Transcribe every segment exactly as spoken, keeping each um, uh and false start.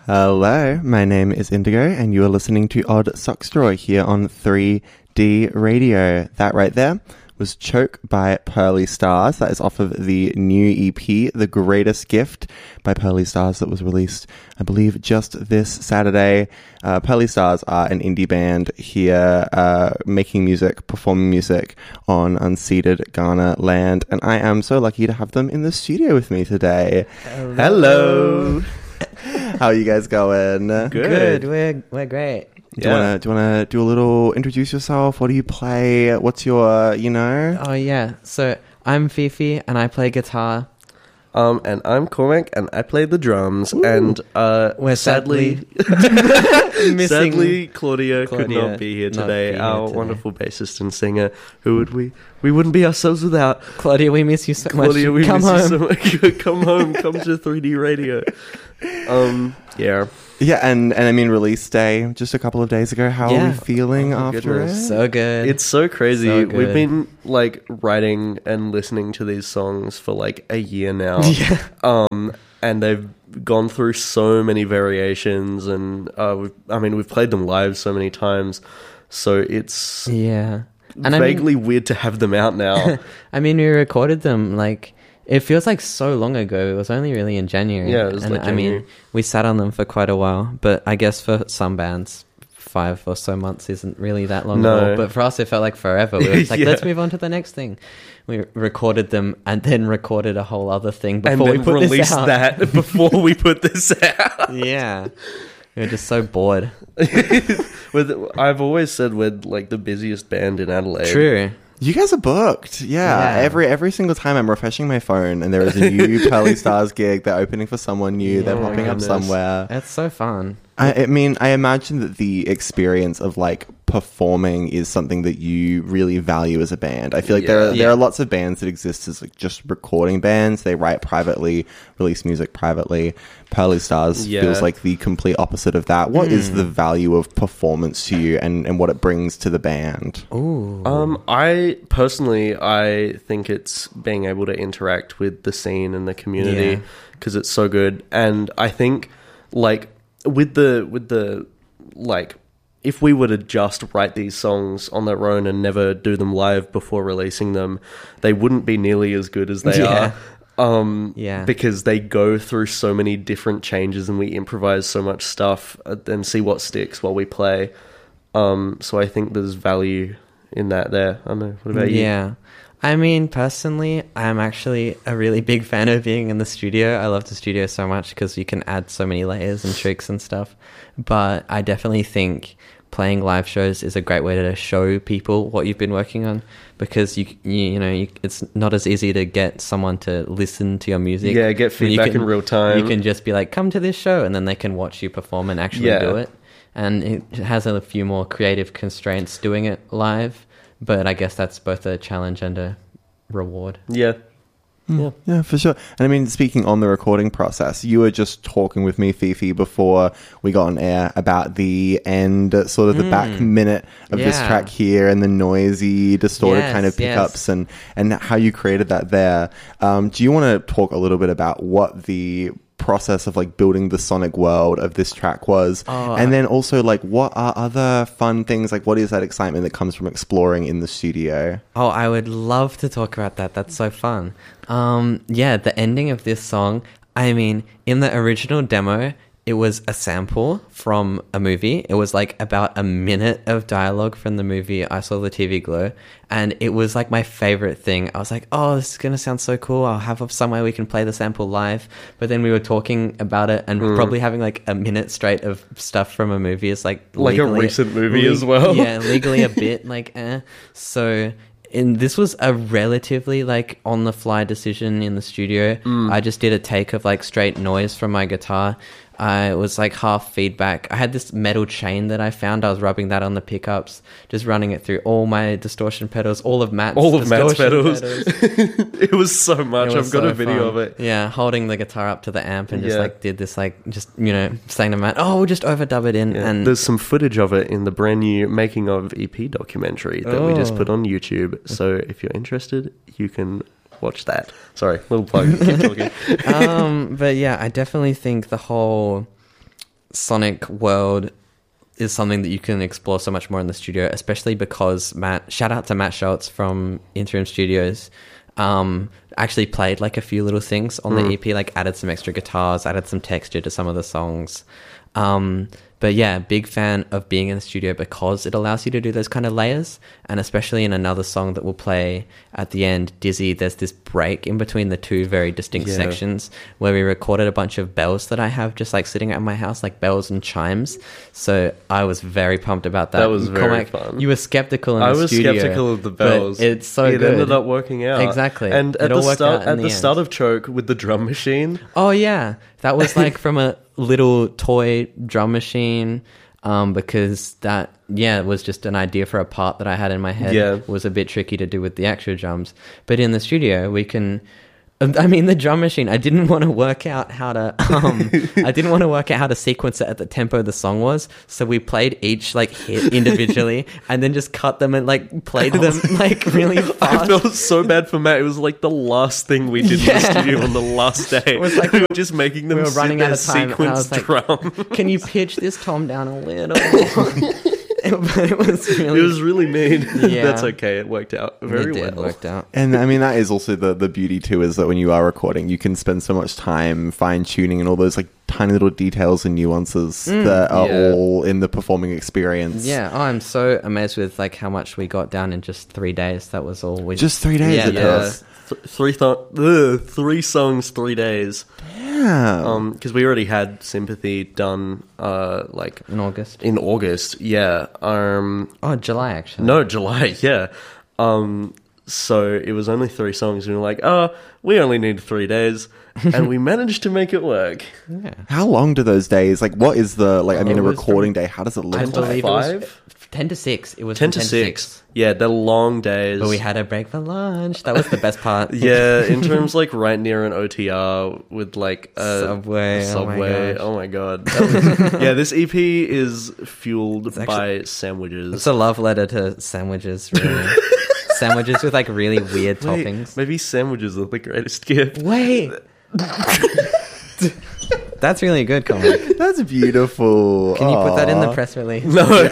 Hello, my name is Indigo, and you are listening to Odd Sock Straw here on three D Radio. That right there was Choke by Pearly Stars. That is off of the new E P, The Greatest Gift by Pearly Stars, that was released, I believe, just this Saturday. Uh, Pearly Stars are an indie band here, uh, making music, performing music on unceded Kaurna land, and I am so lucky to have them in the studio with me today. Hello. Hello. How are you guys going? Good. Good. We're we're great. Do you wanna do you wanna do a little introduce yourself? What do you play? What's your you know? Oh yeah. So I'm Fifi and I play guitar. Um, and I'm Cormac, and I play the drums. Ooh. And uh, we're sadly, sadly, sadly, Claudia, Claudia could not be here today. be here Our today. wonderful bassist and singer, who would we we wouldn't be ourselves without. Claudia, we miss you so Claudia, much. we Come miss home. you so much. Come home. Come to three D Radio. Um, yeah. Yeah, and, and I mean release day just a couple of days ago. How Yeah. are we feeling Oh, my after goodness. it? So good. It's so crazy. So We've good. been like writing and listening to these songs for like a year now. yeah. Um, and they've gone through so many variations, and uh, we've, I mean, we've played them live so many times, so it's Yeah. And I vaguely mean, weird to have them out now. I mean, we recorded them like. It feels like so long ago. It was only really in January. Yeah, it was and like I mean, January. we sat on them for quite a while, but I guess for some bands, five or so months isn't really that long No. at all. But for us, it felt like forever. We were just like, Yeah. let's move on to the next thing. We recorded them and then recorded a whole other thing And before then we put released this out. that before we put this out. Yeah, we were just so bored. With, I've always said we're like the busiest band in Adelaide. True. You guys are booked. Yeah. Yeah. Every every single time I'm refreshing my phone and there is a new Pearly Stars gig, they're opening for someone new, they're Oh my popping up goodness. somewhere. It's so fun. I, I mean, I imagine that the experience of like performing is something that you really value as a band. I feel like there are, Yeah. there Yeah. are lots of bands that exist as like just recording bands. They write privately, release music privately. Pearly Stars Yeah. feels like the complete opposite of that. What is Hmm. the value of performance to you, and, and what it brings to the band? Ooh. Um, I personally, I think it's being able to interact with the scene and the community Yeah. because it's so good. And I think, like, with the with the like, if we were to just write these songs on their own and never do them live before releasing them, they wouldn't be nearly as good as they Yeah. are. Um, Yeah. because they go through so many different changes and we improvise so much stuff uh, and see what sticks while we play. Um, so I think there's value in that there. I don't know. What about you? Yeah. I mean, personally, I'm actually a really big fan of being in the studio. I love the studio so much because you can add so many layers and tricks and stuff. But I definitely think playing live shows is a great way to show people what you've been working on, because you you, you know you, it's not as easy to get someone to listen to your music. Yeah, get when you feedback can- in real time. You can just be like, come to this show, and then they can watch you perform and actually Yeah. do it. And it has a few more creative constraints doing it live, but I guess that's both a challenge and a reward. Yeah. Yeah. yeah, for sure. And I mean, speaking on the recording process, you were just talking with me, Fifi, before we got on air about the end, sort of the Mm. back minute of this Yeah. track here, and the noisy, distorted Yes, kind of yes. pickups, and, and how you created that there. Um, do you want to talk a little bit about what the process of like building the sonic world of this track was, Oh, and then also like what are other fun things, like what is that excitement that comes from exploring in the studio? Oh, I would love to talk about that. That's so fun. Um, yeah, the ending of this song, I mean, in the original demo, it was a sample from a movie. It was like about a minute of dialogue from the movie I Saw the T V Glow, and it was like my favorite thing. I was like, oh, this is going to sound so cool. I'll have somewhere we can play the sample live. But then we were talking about it, and Mm. probably having like a minute straight of stuff from a movie is like Like a legally- recent movie le- as well. Yeah, legally a bit like eh. So and this was a relatively like on the fly decision in the studio. Mm. I just did a take of like straight noise from my guitar. Uh, it was like half feedback. I had this metal chain that I found. I was rubbing that on the pickups, just running it through all my distortion pedals, all of Matt's All of Matt's distortion pedals. It was so much. It was I've got so a video fun. of it. Yeah, holding the guitar up to the amp and just Yeah. like did this like just you know saying to Matt, oh, we'll just overdub it in. Yeah. And There's some footage of it in the brand new Making of E P documentary that we just Oh. put on YouTube. So if you're interested, you can watch that. Sorry, little plug. Keep talking. um, but yeah, I definitely think the whole sonic world is something that you can explore so much more in the studio, especially because Matt, shout out to Matt Schultz from Interim Studios, um, actually played like a few little things on Mm. the E P, like added some extra guitars, added some texture to some of the songs. Um, but yeah, big fan of being in the studio because it allows you to do those kind of layers. And especially in another song that we'll play at the end, Dizzy, there's this break in between the two very distinct Yeah. sections where we recorded a bunch of bells that I have just like sitting at my house, like bells and chimes. So I was very pumped about that. That was very Cormac, fun. You were skeptical in I the was studio. skeptical of the but bells. It's so it good. ended up working out Exactly. And It at all the worked start, out in at the the end. start of Choke with the drum machine. Oh yeah, that was like from a little toy drum machine, um, because that yeah was just an idea for a part that I had in my head. Yeah. It was a bit tricky to do with the actual drums, but in the studio we can. I mean, the drum machine, I didn't want to work out how to, um, I didn't want to work out how to sequence it at the tempo the song was. So we played each like hit individually and then just cut them and like played them like really I fast. felt so bad for Matt. It was like the last thing we did Yeah. in the studio on the last day. It was like we were just making them we were sit running there out of time, and I sequence was like, drum. Can you pitch this tom down a little? But it was really, It was really mean. Yeah. That's okay. It worked out very it did, well. worked out. And I mean, that is also the, the beauty too, is that when you are recording, you can spend so much time fine tuning and all those like tiny little details and nuances that are yeah. all in the performing experience. Yeah, oh, I'm so amazed with like how much we got down in just three days. That was all we Just three days Yeah, it yeah. does. Th- three th- ugh, three songs, three days. Yeah. Um, because we already had Sympathy done, uh, like in August. in August. Yeah. Um, Oh, July actually. no, July. Yeah. Um, so it was only three songs, and we were like, oh, we only need three days, and we managed to make it work. Yeah. How long do those days, like what is the, like, I mean, Oh, a it was recording day, how does it look I like? believe it was Five? ten to six. It was Ten from to six. Yeah, they're long days. But we had a break for lunch. That was the best part. Yeah, in terms like right near an O T R with like a Subway, a oh my Subway. gosh. Oh my god. That was- yeah, this E P is fueled actually- by sandwiches. It's a love letter to sandwiches, really. Sandwiches with like really weird Wait, toppings. maybe sandwiches are the greatest gift. Wait. That's really good, Colin. That's beautiful. Can you put that in the Aw. press release? No.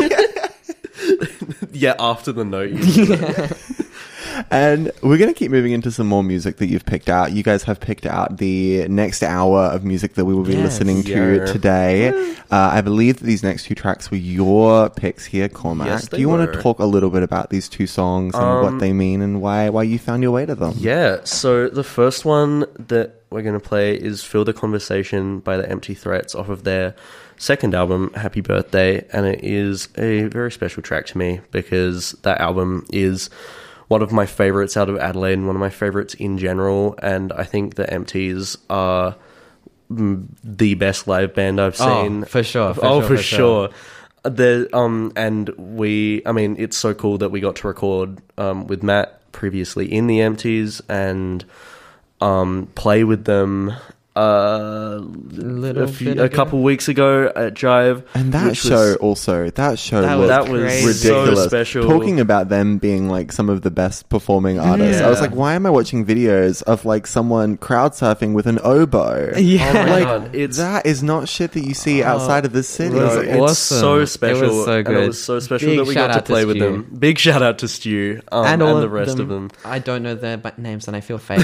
Yeah, after the note. You And we're going to keep moving into some more music that you've picked out. You guys have picked out the next hour of music that we will be Yes. listening to Yeah. today. Uh, I believe that these next two tracks were your picks here, Cormac. Yes, Do they you want were. to talk a little bit about these two songs and Um, what they mean and why why you found your way to them? Yeah, so the first one that we're going to play is Feel the Conversation by the Empty Threats off of their second album, Happy Birthday, and it is a very special track to me because that album is one of my favourites out of Adelaide and one of my favourites in general, and I think the Empties are mm, the best live band I've Oh, seen. for sure, for oh, sure, for, for sure. The um and we I mean it's so cool that we got to record um with Matt previously in the Empties and um play with them uh Little a, few, bit a ago. couple weeks ago at Jive, And that which show was- also, that show That was, was that was crazy. ridiculous. so special. Talking about them being like some of the best performing artists, I was Yeah. like, why am I watching videos of like someone crowd surfing with an oboe? Yeah. Oh my Like, god, it's that is not shit that you see outside of the city. No, was it's awesome. so It special. was so And good. it was so special Big that we shout got to out to play with Stu. them. Big shout out to Stu um, and, all the of rest of them. I don't know their ba- names and I feel fake.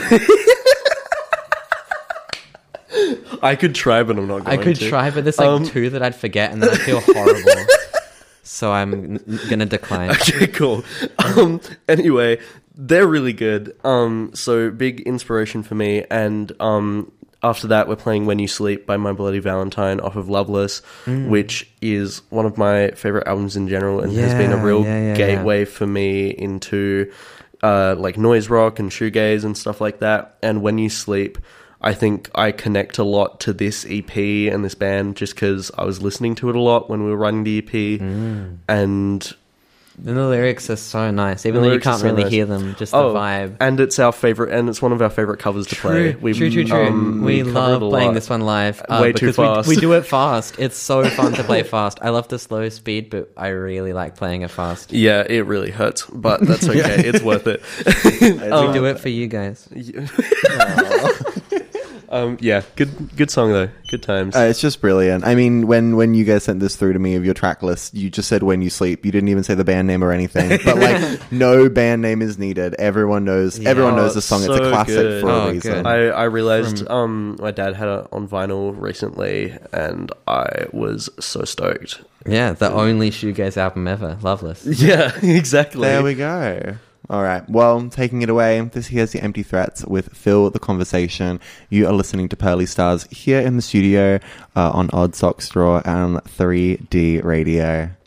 I could try, but I'm not going I could to. try, but there's like Um, two that I'd forget and then I feel horrible. So I'm n- gonna decline. Okay, cool. Um, anyway, they're really good. Um, so big inspiration for me. And um, after that, we're playing "When You Sleep" by My Bloody Valentine off of Loveless, Mm. which is one of my favorite albums in general, and has been a Yeah, real yeah, yeah, gateway for me into uh, like noise rock and shoegaze and stuff like that. And "When You Sleep," I think I connect a lot to this E P and this band just because I was listening to it a lot when we were writing the E P, Mm. and And the lyrics are so nice, even The though you lyrics are can't so really nice. hear them. Just Oh, the vibe. and it's our favorite, and it's one of our favorite covers to play. True, true, true, true. um, we cover love it a playing lot. this one live uh, Way too because we- fast. We, do it fast. It's so fun to play fast. I love the slow speed, but I really like playing it fast. Yeah, it really hurts, but that's okay. It's worth it. we Um, do it for you guys. um, yeah, good good song though. Good times. Uh, it's just brilliant. I mean, when, when you guys sent this through to me of your track list, you just said When You Sleep. You didn't even say the band name or anything. But like, no band name is needed. Everyone knows. Yeah. Everyone Oh, knows the song. so it's a classic good. for Oh, a reason. good. I, I realized From- um, my dad had it on vinyl recently, and I was so stoked. Yeah, the only shoegaze album ever. Loveless. Yeah, exactly. There we go. All right. Well, taking it away, this here's the Empty Threats with Fill the Conversation. You are listening to Pearly Stars here in the studio uh, on Odd Sock Straw and three D Radio.